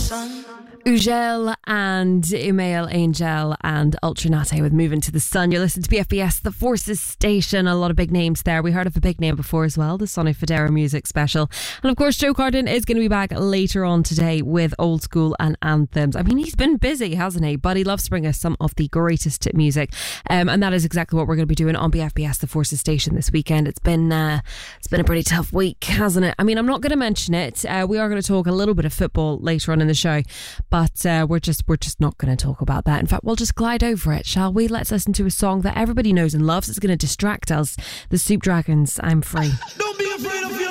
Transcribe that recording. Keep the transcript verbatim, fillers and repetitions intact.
sun. Ugel and Email Angel and Ultranate with Moving to the Sun. You're listening to B F B S, the Forces Station. A lot of big names there. We heard of a big name before as well, the Sonny Fodera Music Special. And of course, Joe Carden is going to be back later on today with Old School and Anthems. I mean, he's been busy, hasn't he? But he loves to bring us some of the greatest music. Um, and that is exactly what we're going to be doing on B F B S, the Forces Station this weekend. It's been, uh, it's been a pretty tough week, hasn't it? I mean, I'm not going to mention it. Uh, we are going to talk a little bit of football later on in the show. But uh, we're just we're just not going to talk about that. In fact, we'll just glide over it, shall we? Let's listen to a song that everybody knows and loves. It's going to distract us. The Soup Dragons, I'm Free. Don't be afraid of your